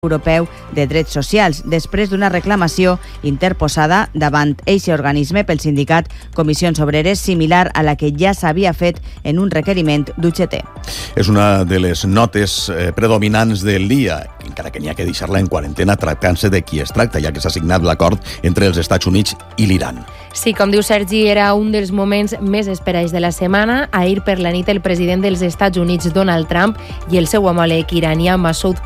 Europeu de Drets Socials, després d'una reclamació interposada davant eixe organisme pel sindicat Comissions Obreres, similar a la que ja s'havia fet en un requeriment d'UGT. És una de les notes predominants del dia, encara que n'hi ha que deixar-la en quarantena tractant-se de qui es tracta, ja que s'ha signat l'acord entre els Estats Units i l'Iran. Sí, com diu Sergi, era un dels moments més esperats de la setmana. Ahir per la nit el president dels Estats Units, Donald Trump, i el seu homòleg iranià, Masoud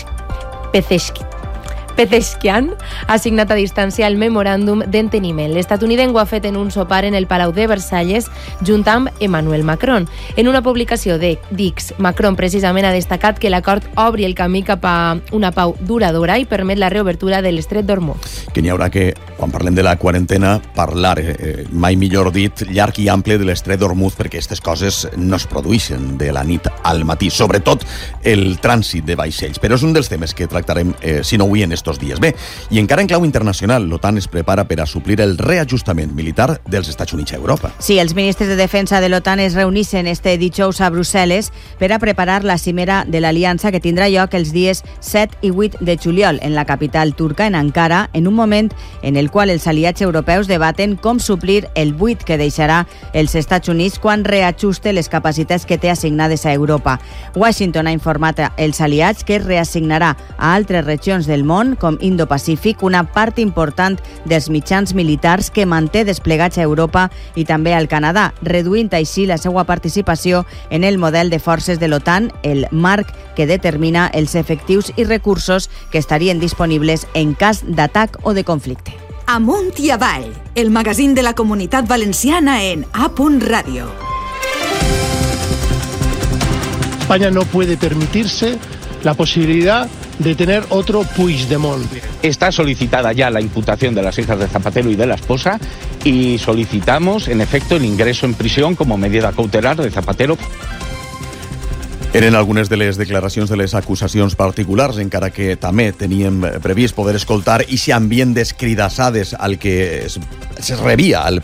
Pezeshkian, ha signat a distància el memoràndum d'enteniment. L'estatunidenc ho ha fet en un sopar en el Palau de Versalles junt amb Emmanuel Macron. En una publicació d'X, Macron precisament ha destacat que l'acord obri el camí cap a una pau duradora i permet la reobertura de l'estret d'Hormuz. Que n'hi haurà que, quan parlem de la quarantena, parlar, mai millor dit, llarg i ample de l'estret d'Hormuz, perquè aquestes coses no es produeixen de la nit al matí, sobretot el trànsit de vaixells. Però és un dels temes que tractarem, si no avui, en estos dies. Bé, i encara en clau internacional, l'OTAN es prepara per a suplir el reajustament militar dels Estats Units a Europa. Sí, els ministres de defensa de l'OTAN es reuneixen este dijous a Brussel·les per a preparar la cimera de l'aliança que tindrà lloc els dies 7 i 8 de juliol en la capital turca, en Ankara, en un moment en el qual els aliats europeus debaten com suplir el buit que deixarà els Estats Units quan reajuste les capacitats que té assignades a Europa. Washington ha informat als aliats que reassignarà a altres regions del món, com Indo-Pacífic, una part important dels mitjans militars que manté desplegats a Europa i també al Canadà, reduint així la seva participació en el model de forces de l'OTAN, el marc que determina els efectius i recursos que estarien disponibles en cas d'atac o de conflicte. Amunt i avall, el magazín de la Comunitat Valenciana en A.Radio. España no puede permitirse la posibilidad de tener otro Puigdemont. Está solicitada ya la imputación de las hijas de Zapatero y de la esposa y solicitamos, en efecto, el ingreso en prisión como medida cautelar de Zapatero. Eren algunes de les declaracions de les acusacions particulars, encara que també teníem previst poder escoltar i si ambient d'escridassades al que es rebia al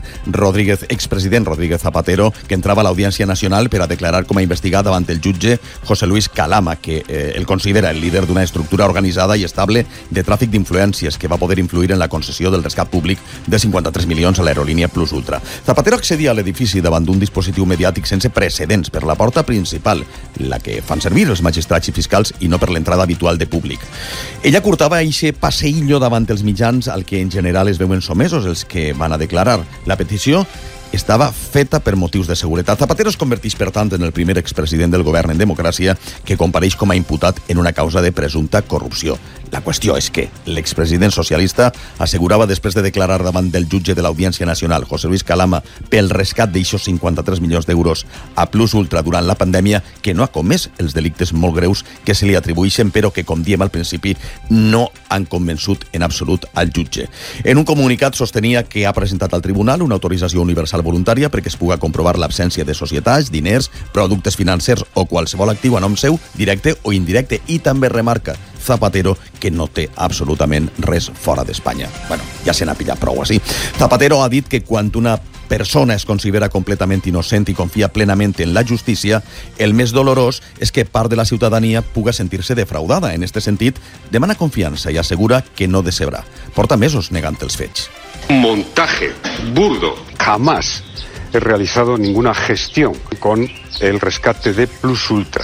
expresident Rodríguez Zapatero, que entrava a l'Audiència Nacional per a declarar com a investigat davant el jutge José Luis Calama, que el considera el líder d'una estructura organitzada i estable de tràfic d'influències que va poder influir en la concessió del rescat públic de 53 milions a l'aerolínia Plus Ultra. Zapatero accedia a l'edifici davant d'un dispositiu mediàtic sense precedents per la porta principal, la que fan servir els magistrats i fiscals i no per l'entrada habitual de públic. Ella curtava eixe passeillo davant els mitjans al que en general es veuen somesos els que van a declarar. La petició estava feta per motius de seguretat. Zapatero es converteix, per tant, en el primer expresident del govern en democràcia que compareix com a imputat en una causa de presumpta corrupció. La qüestió és que l'expresident socialista assegurava després de declarar davant del jutge de l'Audiència Nacional, José Luis Calama, pel rescat d'eixos 53 milions d'euros a Plus Ultra durant la pandèmia, que no ha comès els delictes molt greus que se li atribueixen, però que, com diem al principi, no han convençut en absolut al jutge. En un comunicat sostenia que ha presentat al tribunal una autorització universal voluntària perquè es puga comprovar l'absència de societats, diners, productes financers o qualsevol actiu a nom seu, directe o indirecte, i també remarca Zapatero que no té absolutament res fora d'Espanya. Bueno, ja se n'ha pillat prou així. Zapatero ha dit que quan una persona es considera completament innocent i confia plenament en la justícia, el més dolorós és que part de la ciutadania puga sentir-se defraudada. En este sentit, demana confiança i assegura que no decebrà. Porta mesos negant els fets. Montaje burdo. Jamás he realizado ninguna gestión con el rescate de Plus Ultra.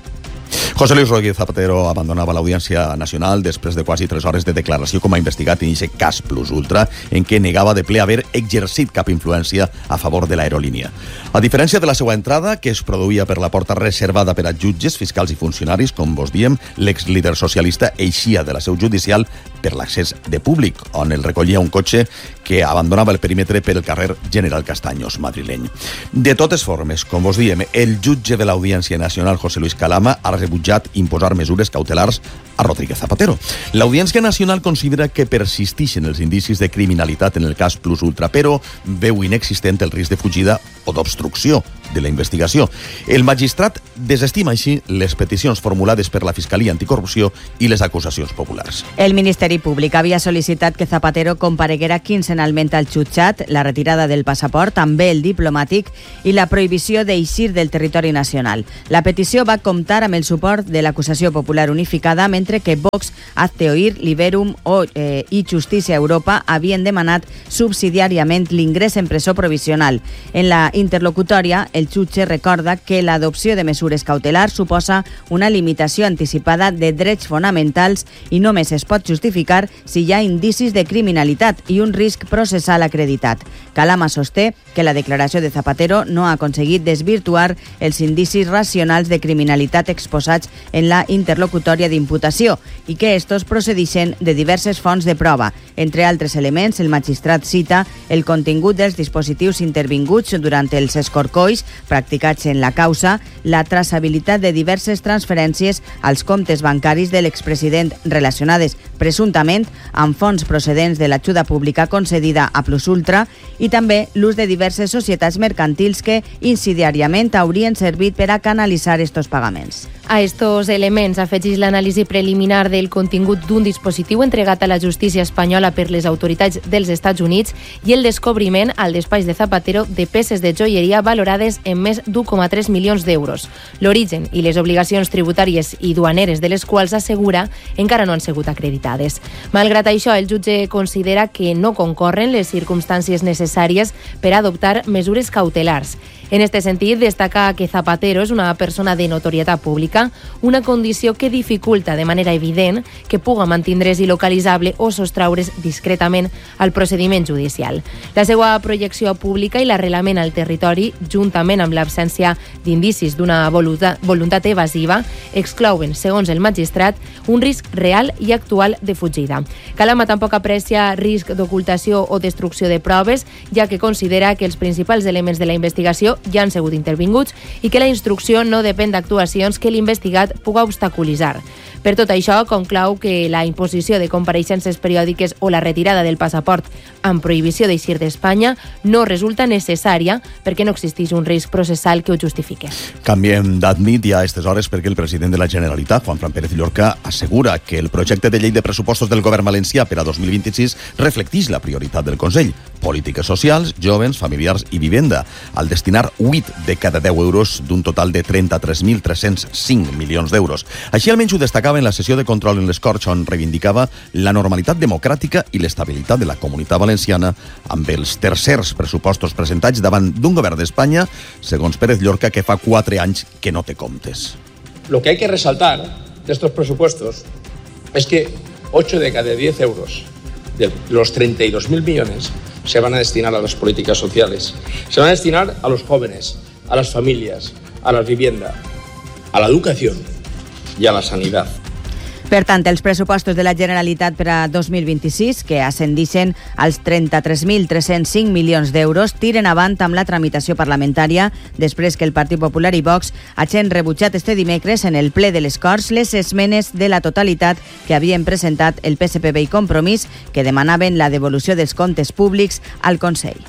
José Luis Rodríguez Zapatero abandonava l'Audiència Nacional després de quasi 3 hores de declaració com a investigat en aquest cas Plus Ultra, en què negava de ple haver exercit cap influència a favor de l'aerolínia. A diferència de la seva entrada, que es produïa per la porta reservada per a jutges, fiscals i funcionaris, com vos diem, l'exlíder socialista eixia de la seu judicial per l'accés de públic, on el recollia un cotxe que abandonava el perímetre per el carrer General Castaños madrileny. De totes formes, com vos diem, el jutge de l'Audiència Nacional, José Luis Calama, ha rebutjat imposar mesures cautelars a Rodríguez Zapatero. L'Audiència Nacional considera que persisteixen els indicis de criminalitat en el cas Plus Ultra, però veu inexistent el risc de fugida o d'obstrucció de la investigació. El magistrat desestima així les peticions formulades per la Fiscalia Anticorrupció i les acusacions populars. El Ministeri Públic havia sol·licitat que Zapatero compareguera quinzenalment al jutjat, la retirada del passaport, també el diplomàtic i la prohibició d'eixir del territori nacional. La petició va comptar amb el suport de l'acusació popular unificada, mentre mentre que Vox, Hazte Oír, Liberum i Justícia Europa havien demanat subsidiàriament l'ingrés en presó provisional. En la interlocutòria, el jutge recorda que l'adopció de mesures cautelars suposa una limitació anticipada de drets fonamentals i només es pot justificar si hi ha indicis de criminalitat i un risc processal acreditat. Calama sosté que la declaració de Zapatero no ha aconseguit desvirtuar els indicis racionals de criminalitat exposats en la interlocutòria d'imputació i que estos procedixen de diverses fonts de prova. Entre altres elements, el magistrat cita el contingut dels dispositius intervinguts durant els escorcolls practicats en la causa, la traçabilitat de diverses transferències als comptes bancaris de l'expresident relacionades presumptament amb fons procedents de l'ajuda pública concedida a Plus Ultra i també l'ús de diverses societats mercantils que insidiàriament haurien servit per a canalitzar estos pagaments. A estos elements afegeix l'anàlisi preliminar del contingut d'un dispositiu entregat a la justícia espanyola per les autoritats dels Estats Units i el descobriment al despatx de Zapatero de peces de joieria valorades en més d'1,3 milions d'euros. L'origen i les obligacions tributàries i duaneres de les quals assegura encara no han sigut acreditades. Malgrat això, el jutge considera que no concorren les circumstàncies necessàries per adoptar mesures cautelars. En este sentit, destaca que Zapatero és una persona de notorietat pública, una condició que dificulta de manera evident que puga mantindre's il·localitzable o sostraure's discretament al procediment judicial. La seva projecció pública i l'arrelament al territori, juntament amb l'absència d'indicis d'una voluntat evasiva, exclouen, segons el magistrat, un risc real i actual de fugida. Calama tampoc aprecia risc d'ocultació o destrucció de proves, ja que considera que els principals elements de la investigació ja han sigut intervinguts i que la instrucció no depèn d'actuacions que l'investigat puga obstaculitzar. Per tot això, conclou que la imposició de compareixences periòdiques o la retirada del passaport amb prohibició d'eixir d'Espanya no resulta necessària perquè no existeix un risc processal que ho justifique. Canviem d'admit ja a aquestes hores perquè el president de la Generalitat, Juanfran Pérez Llorca, assegura que el projecte de llei de pressupostos del govern valencià per a 2026 reflecteix la prioritat del Consell: polítiques socials, jóvens, familiars i vivenda, al destinar 8 de cada 10 euros d'un total de 33.305 milions d'euros. Així almenys ho destacava en la sessió de control en les Corts, on reivindicava la normalitat democràtica i l'estabilitat de la comunitat valenciana amb els tercers pressupostos presentats davant d'un govern d'Espanya, segons Pérez Llorca, que fa 4 anys que no té comptes. Lo que hay que resaltar de estos presupuestos es que 8 de cada 10 euros de los 32.000 millones se van a destinar a las políticas sociales. Se van a destinar a los jóvenes, a las familias, a la vivienda, a la educación y a la sanidad. Per tant, els pressupostos de la Generalitat per a 2026, que ascendixen als 33.305 milions d'euros, tiren avant amb la tramitació parlamentària després que el Partit Popular i Vox hagin rebutjat este dimecres en el ple de les Corts les esmenes de la totalitat que havien presentat el PSPB i Compromís, que demanaven la devolució dels comptes públics al Consell.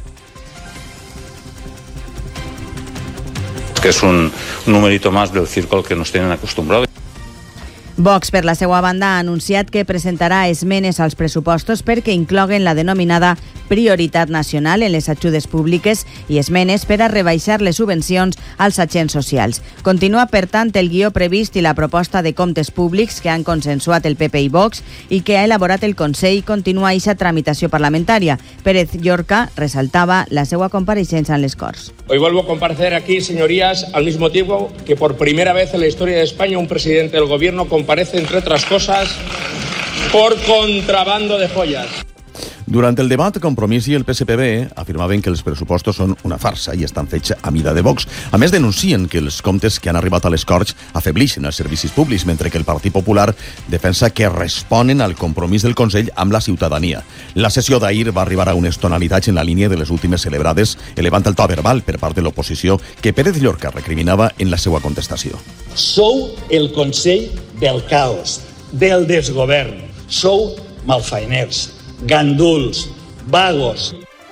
Que es un numerito más del circo al que nos tienen acostumbrados. Vox, per la seva banda, ha anunciat que presentarà esmenes als pressupostos perquè incloguen la denominada prioritat nacional en les ajudes públiques i esmenes per a rebaixar les subvencions als agents socials. Continua, per tant, el guió previst i la proposta de comptes públics que han consensuat el PP i Vox i que ha elaborat el Consell continua eixa tramitació parlamentària. Pérez Llorca resaltava la seva compareixença en les Corts. Hoy vuelvo a comparecer aquí, señorías, al mismo tiempo que por primera vez en la historia de España un presidente del gobierno comparece, entre otras cosas, por contrabando de joyas. Durant el debat, Compromís i el PSPB afirmaven que els pressupostos són una farsa i estan fets a mida de Vox. A més, denuncien que els comptes que han arribat a les Corts afeblixen els servicis públics, mentre que el Partit Popular defensa que responen al compromís del Consell amb la ciutadania. La sessió d'ahir va arribar a unes tonalitats en la línia de les últimes celebrades, elevant el to verbal per part de l'oposició, que Pérez Llorca recriminava en la seva contestació. Sou el Consell del caos, del desgovern. Sou malfainers, ganduls, vagos.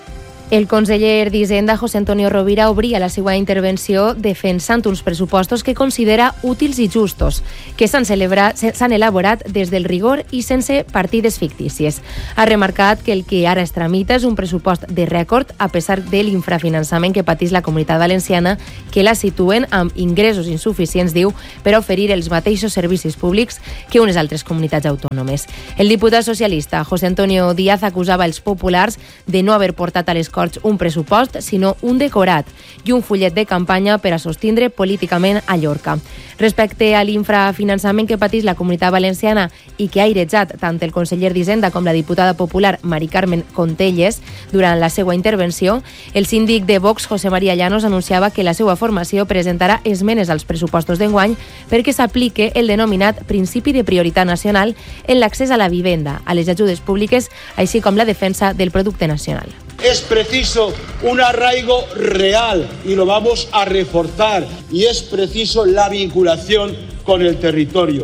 El conseller d'Hisenda, José Antonio Rovira, obria la seva intervenció defensant uns pressupostos que considera útils i justos, que s'han elaborat des del rigor i sense partides fictícies. Ha remarcat que el que ara es tramita és un pressupost de rècord a pesar de l'infrafinançament que patís la Comunitat Valenciana, que la situen amb ingressos insuficients, diu, per oferir els mateixos servicis públics que unes altres comunitats autònomes. El diputat socialista, José Antonio Díaz, acusava els populars de no haver portat a les Corts un pressupost, sinó un decorat i un fullet de campanya per a sostindre políticament a Llorca. Respecte a l'infrafinançament que patís la Comunitat Valenciana i que ha airejat tant el conseller d'Hisenda com la diputada popular Mari Carmen Contelles durant la seva intervenció, el síndic de Vox, José María Llanos, anunciava que la seva formació presentarà esmenes als pressupostos d'enguany perquè s'aplique el denominat principi de prioritat nacional en l'accés a la vivenda, a les ajudes públiques, així com la defensa del producte nacional. Es preciso un arraigo real y lo vamos a reforzar, y es preciso la vinculación con el territorio.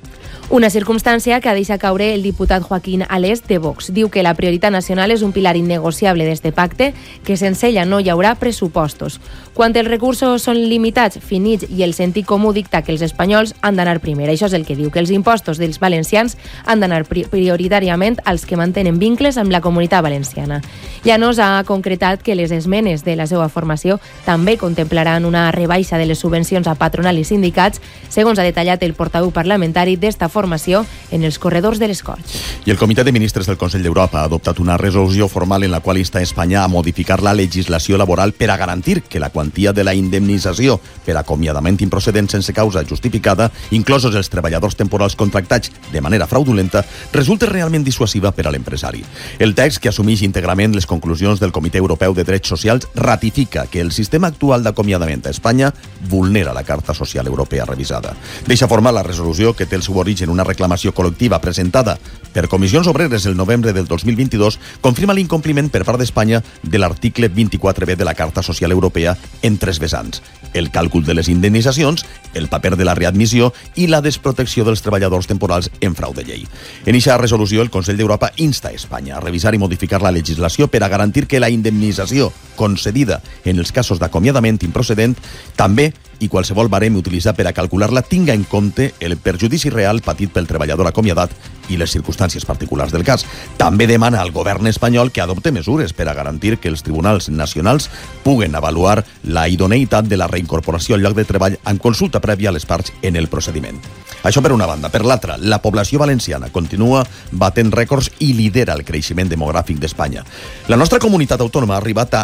Una circumstància que ha deixat caure el diputat Joaquín Alés de Vox. Diu que la prioritat nacional és un pilar innegociable d'este pacte, que sense ella no hi haurà pressupostos. Quan els recursos són limitats, finits i el sentit comú dicta que els espanyols han d'anar primer. Això és el que diu, que els impostos dels valencians han d'anar prioritàriament als que mantenen vincles amb la Comunitat Valenciana. Llanos ha concretat que les esmenes de la seva formació també contemplaran una rebaixa de les subvencions a patronal i sindicats, segons ha detallat el portaveu parlamentari d'esta formació en els corredors de les Corts. I el Comitè de Ministres del Consell d'Europa ha adoptat una resolució formal en la qual insta a Espanya a modificar la legislació laboral per a garantir que la quantia de la indemnització per acomiadament improcedent sense causa justificada, inclosos els treballadors temporals contractats de manera fraudulenta, resulta realment dissuasiva per a l'empresari. El text, que assumeix íntegrament les conclusions del Comitè Europeu de Drets Socials, ratifica que el sistema actual d'acomiadament a Espanya vulnera la Carta Social Europea revisada. Deixa formar la resolució, que té el seu origen en una reclamació col·lectiva presentada per Comissions Obreres el novembre del 2022, confirma l'incompliment per part d'Espanya de l'article 24b de la Carta Social Europea en tres vessants: el càlcul de les indemnitzacions, el paper de la readmissió i la desprotecció dels treballadors temporals en frau de llei. En eixa resolució, el Consell d'Europa insta a Espanya a revisar i modificar la legislació per a garantir que la indemnització concedida en els casos d'acomiadament improcedent també i qualsevol barem utilitzat per a calcular-la tinga en compte el perjudici real patit pel treballador acomiadat i les circumstàncies particulars del cas. També demana al govern espanyol que adopte mesures per a garantir que els tribunals nacionals puguen avaluar la idoneïtat de la reincorporació al lloc de treball amb consulta prèvia a les parts en el procediment. Això per una banda. Per l'altra, la població valenciana continua batent rècords i lidera el creixement demogràfic d'Espanya. La nostra comunitat autònoma ha arribat a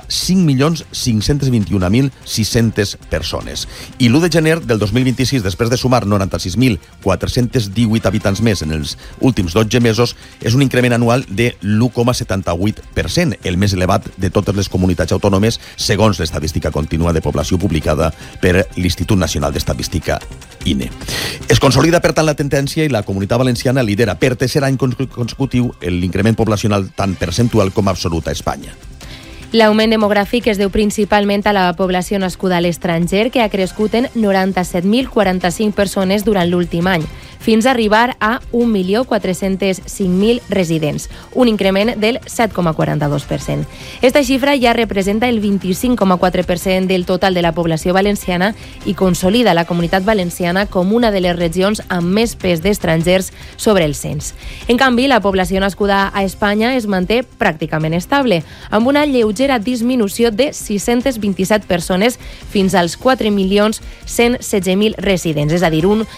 5.521.600 persones. I l'1 de gener del 2026, després de sumar 96.418 habitants més en els últims 12 mesos, és un increment anual de l'1,78%, el més elevat de totes les comunitats autònomes, segons l'estadística contínua de població publicada per l'Institut Nacional d'Estadística, INE. Es consolida, per tant, la tendència i la Comunitat Valenciana lidera per tercer any consecutiu l'increment poblacional tant percentual com absolut a Espanya. L'augment demogràfic es deu principalment a la població nascuda a l'estranger, que ha crescut en 97.045 persones durant l'últim any, fins a arribar a 1.405.000 residents, un increment del 7,42%. Esta xifra ja representa el 25,4% del total de la població valenciana i consolida la Comunitat Valenciana com una de les regions amb més pes d'estrangers sobre el cens. En canvi, la població nascuda a Espanya es manté pràcticament estable, amb una lleugera disminució de 627 persones fins als 4.116.000 residents, és a dir, un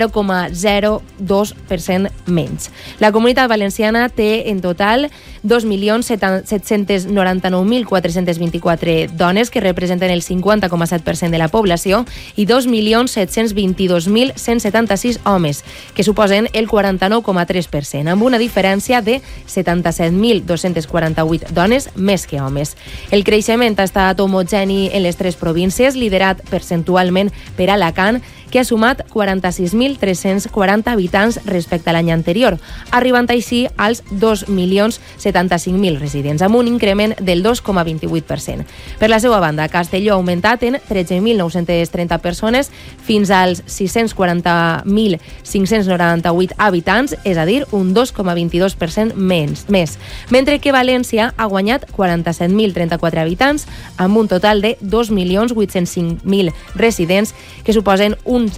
0,02% menys. La Comunitat Valenciana té en total 2.799.424 dones, que representen el 50,7% de la població, i 2.722.176 homes, que suposen el 49,3%, amb una diferència de 77.248 dones més que homes. El creixement ha estat homogeni en les tres províncies, liderat percentualment per Alacant, que que ha sumat 46.340 habitants respecte a l'any anterior, arribant així als 2.075.000 residents, amb un increment del 2,28%. Per la seva banda, Castelló ha augmentat en 13.930 persones fins als 640.598 habitants, és a dir, un 2,22% més, mentre que València ha guanyat 47.034 habitants amb un total de 2.805.000 residents, que suposen un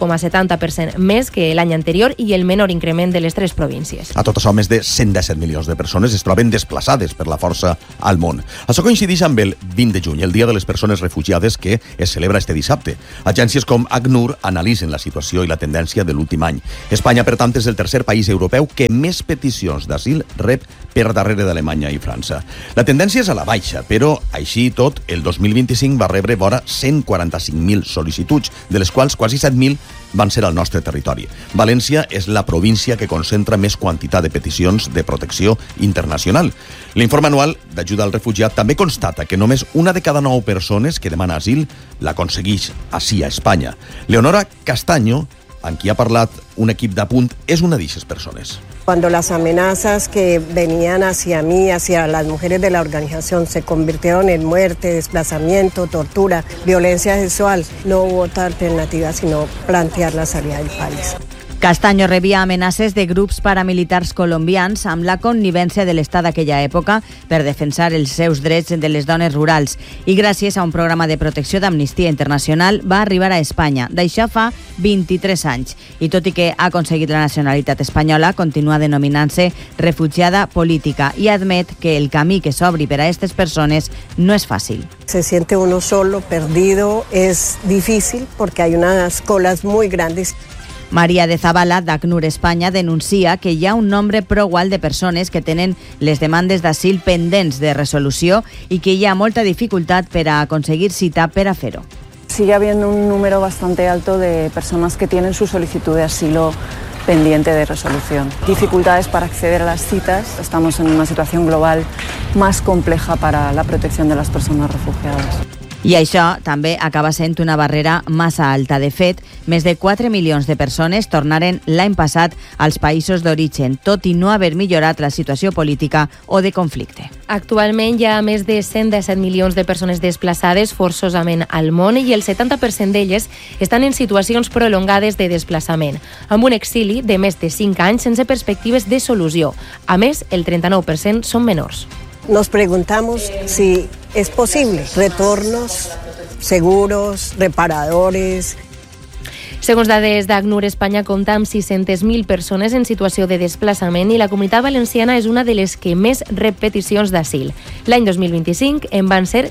1,70% més que l'any anterior i el menor increment de les tres províncies. A tot això, més de 117 milions de persones es troben desplaçades per la força al món. Això coincideix amb el 20 de juny, el Dia de les Persones Refugiades, que es celebra este dissabte. Agències com ACNUR analitzen la situació i la tendència de l'últim any. Espanya, per tant, és el tercer país europeu que més peticions d'asil rep per darrere d'Alemanya i França. La tendència és a la baixa, però, així i tot, el 2025 va rebre vora 145.000 sol·licituds, de les quals quasi 7.000 van ser al nostre territori. València és la província que concentra més quantitat de peticions de protecció internacional. L'informe anual d'ajuda al refugiat també constata que només una de cada 9 persones que demana asil l'aconsegueix ací a Espanya. Leonora Castaño, amb qui ha parlat un equip d'Apunt, és una d'aquestes persones. Cuando las amenazas que venían hacia mí, hacia las mujeres de la organización, se convirtieron en muerte, desplazamiento, tortura, violencia sexual, no hubo otra alternativa sino plantear la salida del país. Castaño rebia amenaces de grups paramilitars colombians amb la connivència de l'Estat d'aquella època per defensar els seus drets de les dones rurals i gràcies a un programa de protecció d'Amnistia Internacional va arribar a Espanya. D'això fa 23 anys i tot i que ha aconseguit la nacionalitat espanyola, continua denominant-se refugiada política i admet que el camí que s'obri per a aquestes persones no és fàcil. Se siente uno solo, perdido, es difícil porque hay unas colas muy grandes. Maria de Zabala, d'ACNUR Espanya, denuncia que hi ha un nombre prou alt de persones que tenen les demandes d'asil pendents de resolució i que hi ha molta dificultat per a aconseguir cita per a fer-ho. Sigue habiendo un número bastante alto de personas que tienen su solicitud de asilo pendiente de resolución. Dificultades para acceder a las citas. Estamos en una situación global más compleja para la protección de las personas refugiadas. I això també acaba sent una barrera massa alta. De fet, més de 4 milions de persones tornaren l'any passat als països d'origen, tot i no haver millorat la situació política o de conflicte. Actualment hi ha més de 117 milions de persones desplaçades forçosament al món i el 70% d'elles estan en situacions prolongades de desplaçament, amb un exili de més de 5 anys sense perspectives de solució. A més, el 39% són menors. Nos preguntamos si es posible retornos seguros, reparadores. Segons dades d'ACNUR, Espanya compta amb 600.000 persones en situació de desplaçament i la Comunitat Valenciana és una de les que més rep peticions d'asil. L'any 2025 en van ser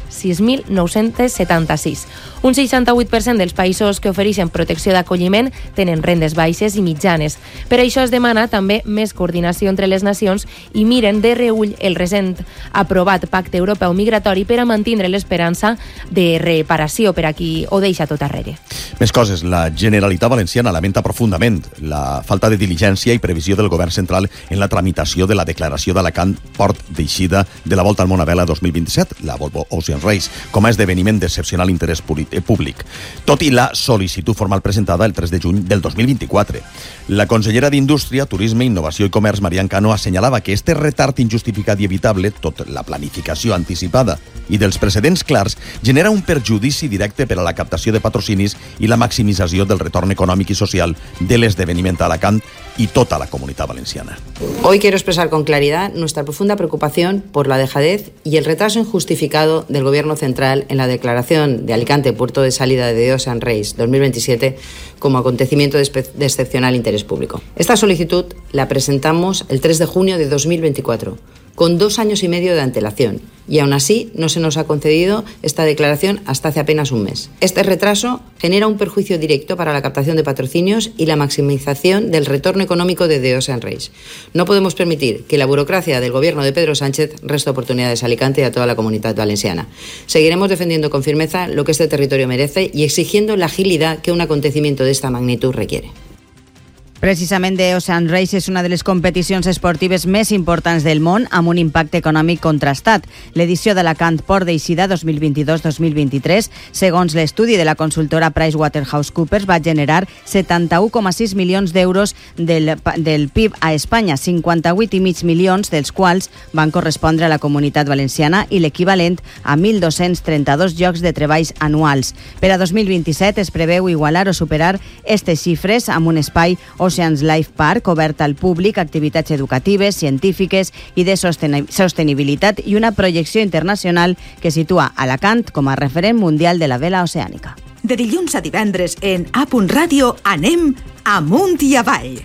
6.976. Un 68% dels països que ofereixen protecció d'acolliment tenen rendes baixes i mitjanes. Per això es demana també més coordinació entre les nacions i miren de reüll el recent aprovat Pacte Europeu Migratori per a mantenir l'esperança de reparació per a qui ho deixa tot arrere. Més coses. La Generalitat Valenciana lamenta profundament la falta de diligència i previsió del govern central en la tramitació de la declaració d'Alacant Port d'Eixida de la Volta al Món a Vela 2027, la Volvo Ocean Race, com a esdeveniment d'excepcional interès públic, tot i la sol·licitud formal presentada el 3 de juny del 2024. La consellera d'Indústria, Turisme, Innovació i Comerç, Marian Cano, assenyalava que este retard injustificat i evitable, tot la planificació anticipada i dels precedents clars, genera un perjudici directe per a la captació de patrocinis i la maximització del retorn econòmic i social de l'esdeveniment a Alacant y toda la Comunidad Valenciana. Hoy quiero expresar con claridad nuestra profunda preocupación por la dejadez y el retraso injustificado del Gobierno central en la declaración de Alicante puerto de salida de Ocean Race 2027 como acontecimiento de excepcional interés público. Esta solicitud la presentamos el 3 de junio de 2024, con 2 años y medio de antelación, y aún así no se nos ha concedido esta declaración hasta hace apenas un mes. Este retraso genera un perjuicio directo para la captación de patrocinios y la maximización del retorno económico de The Ocean Race. No podemos permitir que la burocracia del gobierno de Pedro Sánchez reste oportunidades a Alicante y a toda la Comunidad Valenciana. Seguiremos defendiendo con firmeza lo que este territorio merece y exigiendo la agilidad que un acontecimiento de esta magnitud requiere. Precisament The Ocean Race és una de les competicions esportives més importants del món amb un impacte econòmic contrastat. L'edició d'Alacant Port d'Eixida 2022-2023, segons l'estudi de la consultora PricewaterhouseCoopers, va generar 71,6 milions d'euros del PIB a Espanya, 58,5 milions dels quals van correspondre a la Comunitat Valenciana i l'equivalent a 1.232 llocs de treballs anuals. Per a 2027 es preveu igualar o superar aquestes xifres amb un espai Oceans Life Park, obert al públic, activitats educatives, científiques i de sostenibilitat i una projecció internacional que situa Alacant com a referent mundial de la vela oceànica. De dilluns a divendres en A.Radio anem amunt i avall.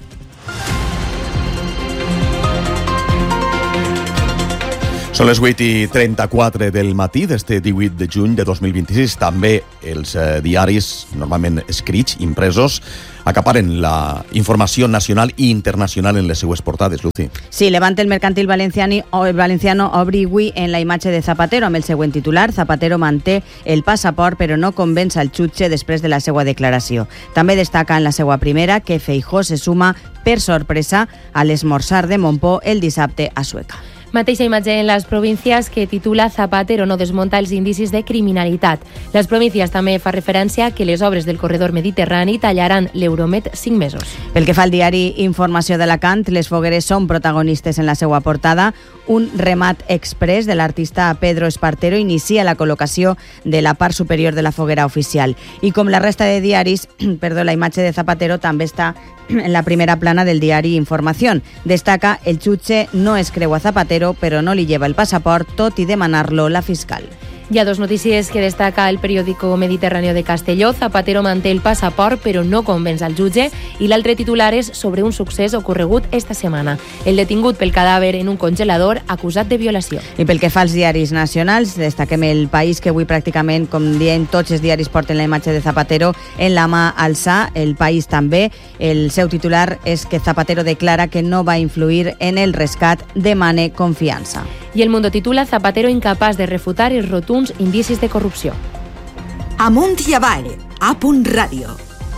Són les 8:34 del matí d'este 18 de juny de 2026. També els diaris, normalment escrits, impresos, acaparen la informació nacional i internacional en les seues portades, Lucy. Sí, Levante, el mercantil valenciano obri avui en la imatge de Zapatero amb el següent titular: Zapatero manté el passaport però no convenç al jutge després de la seva declaració. També destaca en la seva primera que Feijóo se suma per sorpresa a l'esmorzar de Montpó el dissabte a Sueca. Mateixa imatge en les províncies que titula Zapatero no desmonta els indicis de criminalitat. Les províncies també fa referència que les obres del corredor mediterrani tallaran l'Euromed 5 mesos. Pel que fa al diari Informació d'Alacant, les fogueres són protagonistes en la seva portada. Un remat express de l'artista Pedro Espartero inicia la col·locació de la part superior de la foguera oficial. I com la resta de diaris, la imatge de Zapatero també està en la primera plana del diari Información. Destaca: el jutge no es creu a Zapatero, però no li lleva el passaport, tot i demanar-lo la fiscal. Hi ha dos notícies que destaca el periòdico Mediterráneo de Castelló. Zapatero manté el passaport però no convenç al jutge, i l'altre titular és sobre un succés ocorregut esta setmana. El detingut pel cadàver en un congelador acusat de violació. I pel que fa als diaris nacionals, destaquem El País, que avui pràcticament, com diem, tots els diaris porten la imatge de Zapatero en la mà alçada. El País també. El seu titular és que Zapatero declara que no va influir en el rescat, demana confiança. I El Mundo titula Zapatero incapaç de refutar els rotunds indicis de corrupció. Amunt i avall, A.Radio.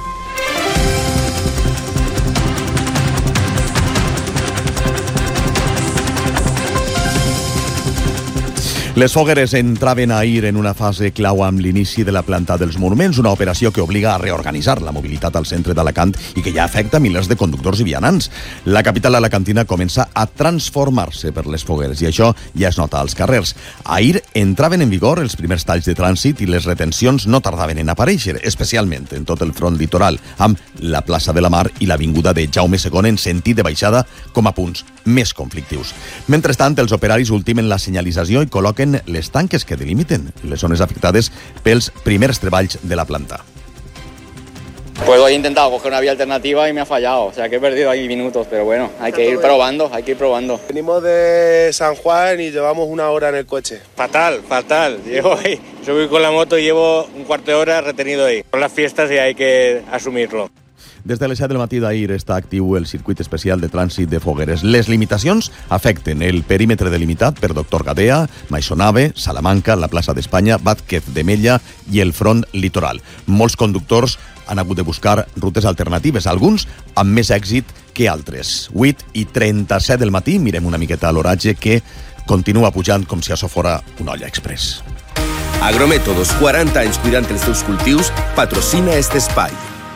Les fogueres entraven ahir en una fase clau amb l'inici de la planta dels monuments, una operació que obliga a reorganitzar la mobilitat al centre d'Alacant i que ja afecta milers de conductors i vianants. La capital alacantina comença a transformar-se per les fogueres i això ja es nota als carrers. Ahir entraven en vigor els primers talls de trànsit i les retencions no tardaven en aparèixer, especialment en tot el front litoral, amb la plaça de la Mar i l'avinguda de Jaume II en sentit de baixada com a punts més conflictius. Mentrestant, els operaris ultimen la senyalització i col·loquen les tanques que delimiten les zones afectades pels primers treballs de la planta. Pues hoy he intentado coger una vía alternativa y me ha fallado, o sea que he perdido ahí minutos, pero bueno, hay que ir probando. Venimos de San Juan y llevamos una hora en el coche. Fatal. Llevo ahí, yo voy con la moto y llevo un cuarto de hora retenido ahí. Son las fiestas y hay que asumirlo. Des de les 7 del matí d'ahir està actiu el circuit especial de trànsit de fogueres. Les limitacions afecten el perímetre delimitat per Doctor Gadea, Maisonave, Salamanca, la plaça d'Espanya, Vázquez de Mella i el front litoral. Molts conductors han hagut de buscar rutes alternatives, alguns amb més èxit que altres. 8:37 del matí, mirem una miqueta a l'oratge que continua pujant com si això fora una olla express. Agrométodos, 40 anys cuidant els teus cultius, patrocina este espai.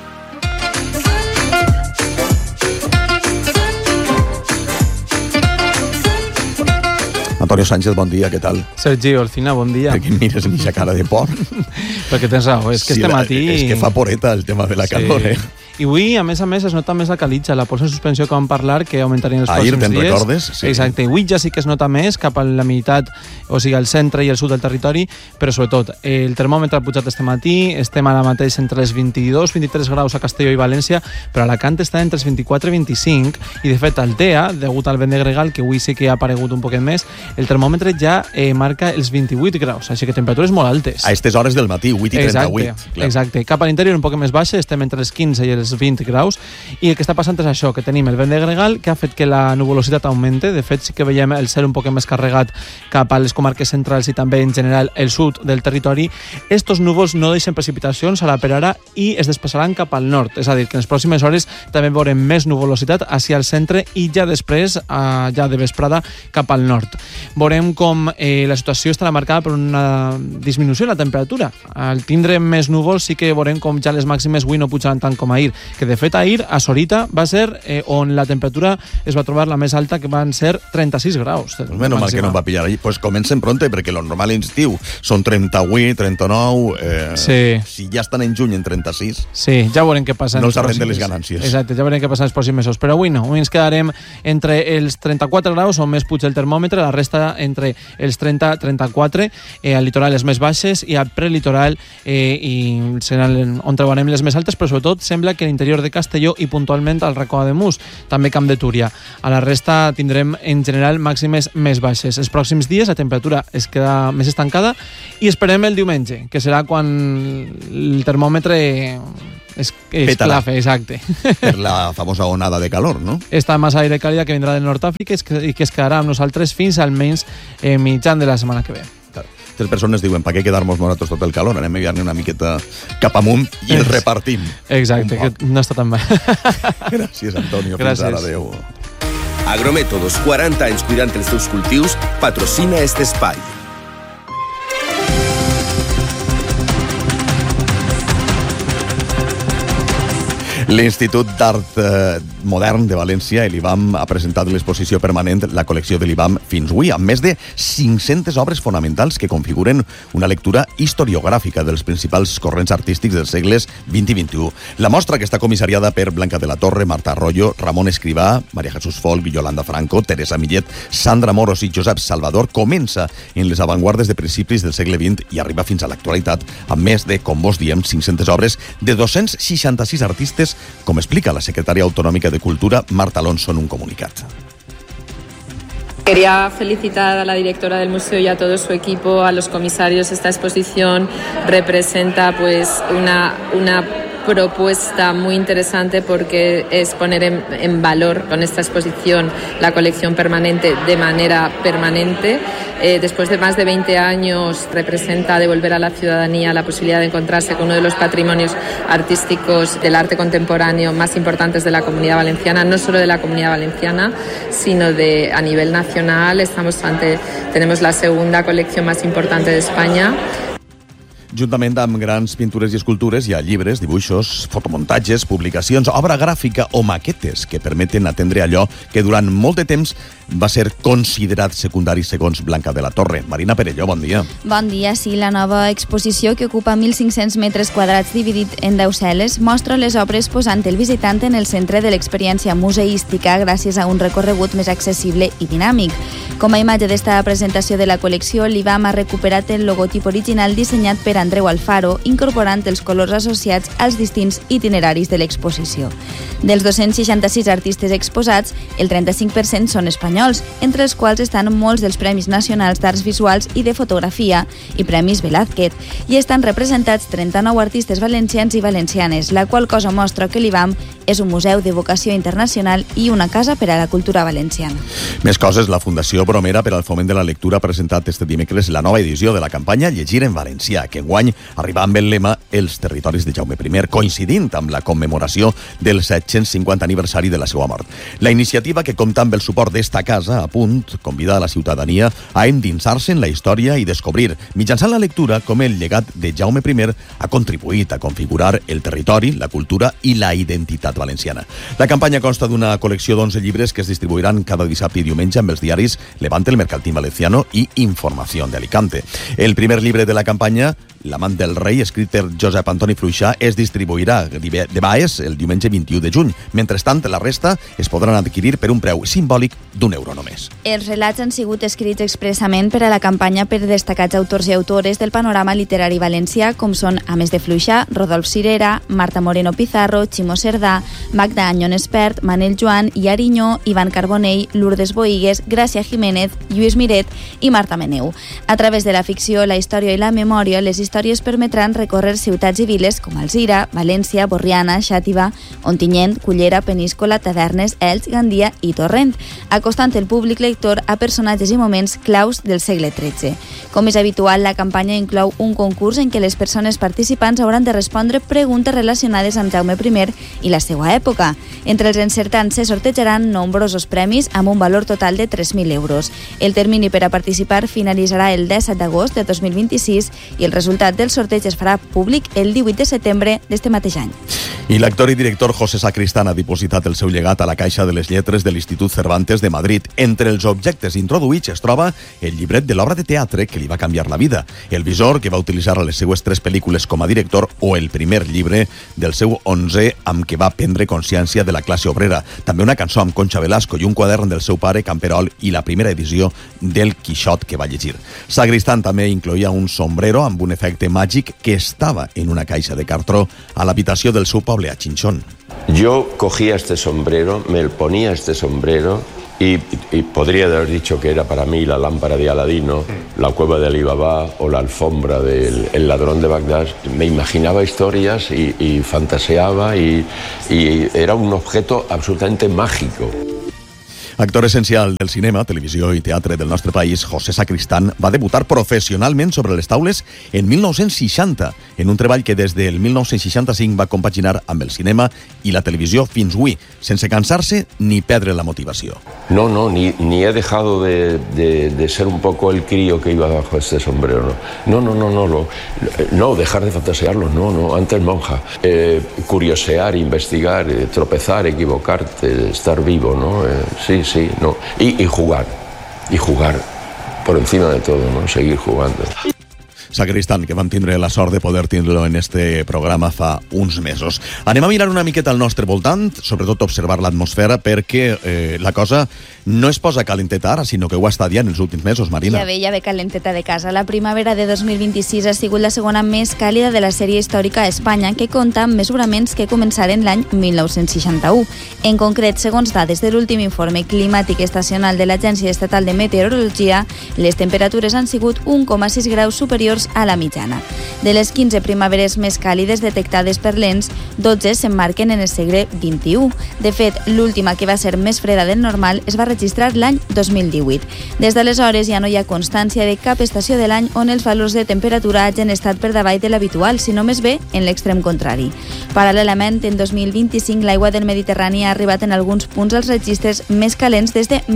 Antonio Sánchez, bon dia, què tal? Sergi Olcina, bon dia. Per què mires amb aquesta cara de por? Perquè tens raó, és que este matí... És que fa poreta el tema de la calor, I avui, a més, es nota més la calitja, la pols en suspensió que vam parlar, que augmentaria els pròxims dies. Ahir, te'n recordes? Sí. Exacte, avui ja sí que es nota més cap a la meitat, o sigui, al centre i al sud del territori, però sobretot, el termòmetre ha pujat este matí, estem ara mateix entre els 22-23 graus a Castelló i València, però Alacant està entre els 24 i 25, i de fet al TEA, degut al vent de gregal, que avui sí que ha aparegut un poquet més, el termòmetre ja marca els 28 graus, així que temperatures molt altes. A aquestes hores del matí, 8:38. Exacte. Cap a l'interior un poc més baixa, estem entre els 15 i els dels 20 graus, i el que està passant és això, que tenim el vent de gregal que ha fet que la nuvolositat augmente. De fet, sí que veiem el cel un poc més carregat cap a les comarques centrals i també en general el sud del territori. Estos núvols no deixen precipitacions ara per ara i es desplaçaran cap al nord, és a dir, que en les pròximes hores també veurem més nuvolositat hacia el centre i ja després, ja de vesprada, cap al nord. Veurem com la situació estarà marcada per una disminució en la temperatura. Al tindre més núvols sí que veurem com ja les màximes avui no pujaran tant com ahir, que de fet ahir a Sorita va ser on la temperatura es va trobar la més alta, que van ser 36 graus. Pues menos mal que no va pillar allí. Pues comencen pronto, perquè lo normal en estiu són 38, 39... Sí. Si ja estan en juny en 36... Sí, ja veurem què passa. No els arrenden les ganàncies. Exacte, ja veurem què passa els pròxims mesos. Però avui no, avui ens quedarem entre els 34 graus, on més puja el termòmetre, la resta entre els 30-34, al litoral les més baixes i al prelitoral i seran on trobarem les més altes, però sobretot sembla que a l'interior de Castelló i puntualment al Racó de Mus, també Camp de Túria. A la resta tindrem en general màximes més baixes. Els pròxims dies la temperatura es queda més estancada i esperem el diumenge, que serà quan el termòmetre es clafe, exacte. Per la famosa onada de calor, no? Esta massa d'aire càlida que vindrà del Nord-Àfrica i que es quedarà amb nosaltres fins almenys mitjan de la setmana que ve. Les persones diuen, per què quedar-nos nosaltres tot el calor? Anem a enviar-ne una miqueta cap amunt i el repartim. Exacte, que no està tan bé. Gràcies, Antonio. Gràcies. Fins ara, adéu. Agrométodos, 40 anys cuidant els teus cultius, patrocina este espai. L'Institut d'Art Modern de València, l'IBAM, ha presentat l'exposició permanent la col·lecció de l'IBAM fins avui, amb més de 500 obres fonamentals que configuren una lectura historiogràfica dels principals corrents artístics dels segles XX i XXI. La mostra, que està comissariada per Blanca de la Torre, Marta Arroyo, Ramon Escrivà, María Jesús Folch, Yolanda Franco, Teresa Millet, Sandra Moros i Josep Salvador, comença en les avantguardes de principis del segle XX i arriba fins a l'actualitat, amb més de, com vos diem, 500 obres de 266 artistes, como explica la secretaria autonómica de Cultura, Marta Alonso, en un comunicat. Quería felicitar a la directora del museo y a todo su equipo, a los comisarios. Esta exposición representa pues una propuesta muy interesante porque es poner en valor con esta exposición la colección permanente de manera permanente. Después de más de 20 años representa devolver a la ciudadanía la posibilidad de encontrarse con uno de los patrimonios artísticos del arte contemporáneo más importantes de la Comunidad Valenciana, no solo de la Comunidad Valenciana, sino a nivel nacional. Tenemos la segunda colección más importante de España. Juntament amb grans pintures i escultures hi ha llibres, dibuixos, fotomuntatges, publicacions, obra gràfica o maquetes que permeten atendre allò que durant molt de temps va ser considerat secundari segons Blanca de la Torre. Marina Perelló, bon dia. Bon dia, sí. La nova exposició, que ocupa 1.500 metres quadrats dividit en 10 cel·les, mostra les obres posant el visitant en el centre de l'experiència museística gràcies a un recorregut més accessible i dinàmic. Com a imatge d'esta presentació de la col·lecció, l'IBAM ha recuperat el logotip original dissenyat per Andreu Alfaro, incorporant els colors associats als distints itineraris de l'exposició. Dels 266 artistes exposats, el 35% són espanyols, entre els quals estan molts dels Premis Nacionals d'Arts Visuals i de Fotografia i Premis Velázquez, i estan representats 39 artistes valencians i valencianes, la qual cosa mostra que l'IBAM és un museu de vocació internacional i una casa per a la cultura valenciana. Més coses, la Fundació Bromera per al Foment de la Lectura ha presentat este dimecres la nova edició de la campanya Llegir en Valencià, que enguany arriba amb el lema Els territoris de Jaume I, coincidint amb la commemoració del 750 aniversari de la seva mort. La iniciativa, que compta amb el suport d'esta casa, a punt, convida a la ciutadania a endinsar-se en la història i descobrir, mitjançant la lectura, com el llegat de Jaume I ha contribuït a configurar el territori, la cultura i la identitat valenciana. La campanya consta d'una col·lecció d'11 llibres que es distribuiran cada dissabte i diumenge amb els diaris Levante, El Mercantil Valenciano i Información de Alicante. El primer llibre de la campanya, L'amant del rei, escrit per Josep Antoni Fluixà, es distribuirà de Baes el diumenge 21 de juny. Mentrestant, la resta es podran adquirir per un preu simbòlic d'€1 només. Els relats han sigut escrits expressament per a la campanya per destacats autors i autores del panorama literari valencià, com són, a més de Fluixà, Rodolf Cirera, Marta Moreno Pizarro, Ximo Cerdà, Magda Anyon Espert, Manel Joan i Arinyó, Ivan Carbonell, Lourdes Boigues, Gràcia Jiménez, Lluís Miret i Marta Meneu. A través de la ficció, la història i la memòria, les històries històries permetran recórrer ciutats i viles com Alzira, València, Borriana, Xàtiva, Ontinyent, Cullera, Peníscola, Tavernes, Elx, Gandia i Torrent, acostant el públic lector a personatges i moments claus del segle XIII. Com és habitual, la campanya inclou un concurs en què les persones participants hauran de respondre preguntes relacionades amb Jaume I i la seva època. Entre els encertants se sortejaran nombrosos premis amb un valor total de 3.000 euros. El termini per a participar finalitzarà el 17 d'agost de 2026 i el resultat del sorteig es farà públic el 18 de setembre d'este mateix any. I l'actor i director José Sacristán ha dipositat el seu llegat a la Caixa de les Lletres de l'Institut Cervantes de Madrid. Entre els objectes introduïts es troba el llibret de l'obra de teatre que li va canviar la vida, el visor que va utilitzar a les seues 3 pel·lícules com a director o el primer llibre del seu 11 amb què va prendre consciència de la classe obrera. També una cançó amb Concha Velasco i un quadern del seu pare Camperol i la primera edició del Quixot que va llegir. Sacristán també incloïa un sombrero amb un efecte màgic que estava en una caixa de cartró a l'habitació del seu poble a Chinchón. Yo cogía este sombrero, me ponía este sombrero y podría haber dicho que era para mí la lámpara de Aladino, la cueva de Alibaba o la alfombra del ladrón de Bagdad. Me imaginaba historias y fantaseaba y era un objeto absolutamente mágico. Actor essencial del cinema, televisió i teatre del nostre país, José Sacristán va debutar professionalment sobre les taules en 1960, en un treball que des del 1965 va compaginar amb el cinema i la televisió fins avui, sense cansar-se ni perdre la motivació. No, ni he dejado de ser un poco el crío que iba bajo este sombrero. No, dejar de fantasearlo, no, antes monja. Curiosear, investigar, tropezar, equivocarte, estar vivo, ¿no? Sí, no. Y jugar por encima de todo, ¿no? Seguir jugando. Sacristán, que vam tindre la sort de poder tindre-lo en este programa fa uns mesos. Anem a mirar una miqueta al nostre voltant, sobretot observar l'atmosfera, perquè la cosa no es posa calenteta ara, sinó que ho ha estat ja en els últims mesos, Marina. Ja ve calenteta de casa. La primavera de 2026 ha sigut la segona més càlida de la sèrie històrica a Espanya, que compta amb mesuraments que començaren l'any 1961. En concret, segons dades de l'últim informe climàtic estacional de l'Agència Estatal de Meteorologia, les temperatures han sigut 1,6 graus superiors a la mitjana. De les 15 primaveres més càlides detectades per l'ENS, 12 s'emmarquen en el segle XXI. De fet, l'última, que va ser més freda del normal, es va registrar l'any 2018. Des d'aleshores ja no hi ha constància de cap estació de l'any on els valors de temperatura hagin estat per davall de l'habitual, sinó més bé en l'extrem contrari. Paral·lelament, en 2025 l'aigua del Mediterrani ha arribat en alguns punts als registres més calents des de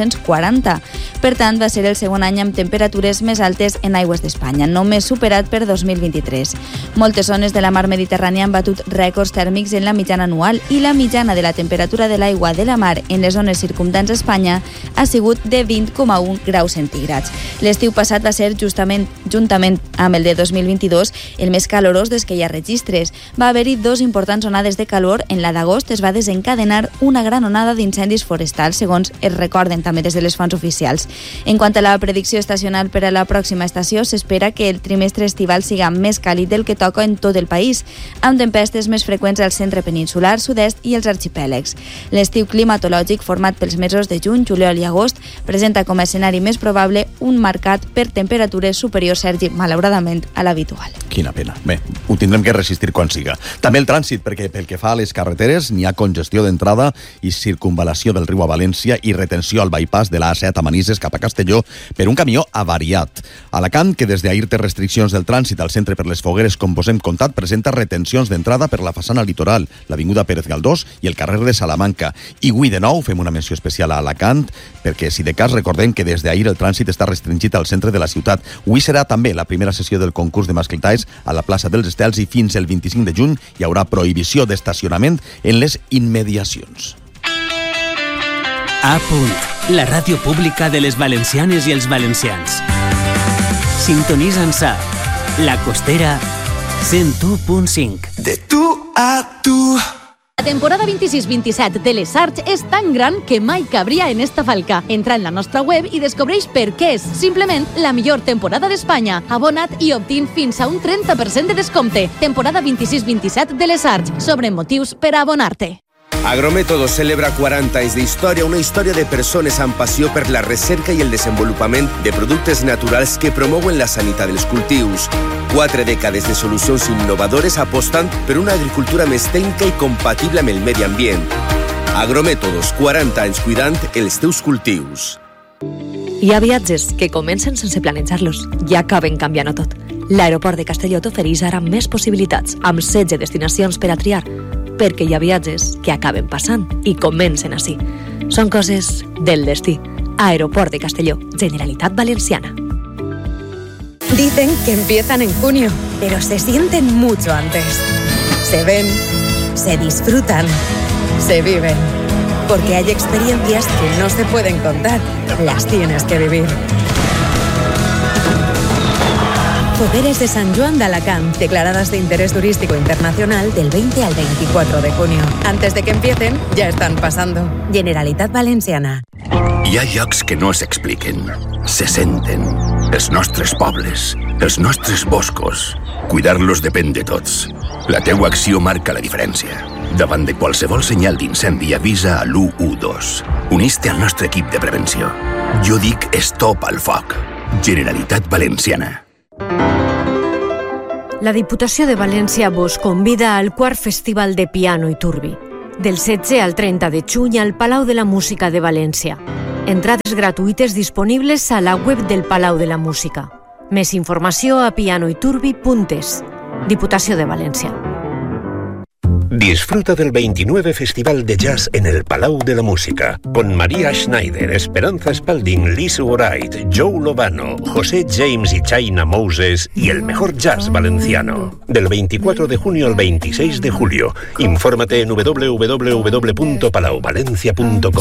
1940. Per tant, va ser el segon any amb temperatures més altes en aigües d'Espanya, només superat per 2023. Moltes zones de la mar Mediterrània han batut rècords tèrmics en la mitjana anual i la mitjana de la temperatura de l'aigua de la mar en les zones circumdants a Espanya ha sigut de 20,1 graus centígrads. L'estiu passat va ser juntament amb el de 2022 el més calorós des que hi ha registres. Va haver-hi 2 importants onades de calor. En la d'agost es va desencadenar una gran onada d'incendis forestals, segons es recorden també des de les fonts oficials. En quant a la predicció estacional per a la pròxima estació, s'espera que el trimestre estival siga més càlid del que toca en tot el país, amb tempestes més freqüents al centre peninsular, sud-est i els arxipèlegs. L'estiu climatològic, format pels mesos de juny, juliol i agost, presenta com a escenari més probable un marcat per temperatures superiors, Sergi, malauradament, a l'habitual. Quina pena. Bé, ho tindrem que resistir quan siga. També el trànsit, perquè pel que fa a les carreteres n'hi ha congestió d'entrada i circunvalació del riu a València i retenció al bypass de l'A7 a Manises cap a Castelló per un camió avariat. Alacant, que des d'ahir té restriccions del trànsit al centre per les Fogueres, com vos hem contat, presenta retencions d'entrada per la façana litoral, l'avinguda Pérez Galdós i el carrer de Salamanca. I avui, de nou, fem una menció especial a Alacant, perquè, si de cas, recordem que des d'ahir el trànsit està restringit al centre de la ciutat. Avui serà també la primera sessió del concurs de masclitaes a la plaça dels Estels i fins el 25 de juny hi haurà prohibició d'estacionament en les immediacions. A punt, la ràdio pública de les valencianes i els valencians. Sintonitza'ns a La Costera 101.5. De tu a tu. La temporada 26-27 de Les Arts és tan gran que mai cabria en esta falca. Entra en la nostra web i descobreix per què és simplement la millor temporada d'Espanya. Abona't i obtint fins a un 30% de descompte. Temporada 26-27 de Les Arts. Sobre motius per a abonar-te. Agrométodos celebra 40 anys d'història, una història de persones amb passió per la recerca i el desenvolupament de productes naturals que promouen la sanitat dels cultius. 4 dècades de solucions innovadores apostant per una agricultura més tècnica i compatible amb el medi ambient. Agrométodos, 40 anys cuidant els teus cultius. Hi ha viatges que comencen sense planejar-los i acaben canviant-ho tot. L'aeroport de Castelló t'ofereix ara més possibilitats, amb 16 destinacions per a triar, perquè hi ha viatges que acaben passant i comencen així. Són coses del destí. Aeroport de Castelló, Generalitat Valenciana. Dicen que empiezan en junio, pero se sienten mucho antes. Se ven, se disfrutan, se viven. Porque hay experiencias que no se pueden contar, las tienes que vivir. Poderes de San Joan de Alacant, declaradas de interés turístico internacional del 20 al 24 de junio. Antes de que empiecen, ya están pasando. Generalitat Valenciana. Hi ha llocs que no s'expliquen, se senten. Els nostres pobles, els nostres boscos. Cuidar-los depèn de tots. La teua acció marca la diferència. Davant de qualsevol senyal d'incendi, avisa a l'112. Unís-te al nostre equip de prevenció. Jo dic stop al foc. Generalitat Valenciana. La Diputació de València vos convida al quart Festival de Piano i Turbi, del 16 al 30 de juny al Palau de la Música de València. Entrades gratuïtes disponibles a la web del Palau de la Música. Més informació a pianoiturbi.es. Diputació de València. Disfruta del 29 Festival de Jazz en el Palau de la Música, con María Schneider, Esperanza Spalding, Lisa Wright, Joe Lovano, José James y China Moses y el mejor jazz valenciano. Del 24 de junio al 26 de julio. Infórmate en www.palauvalencia.com.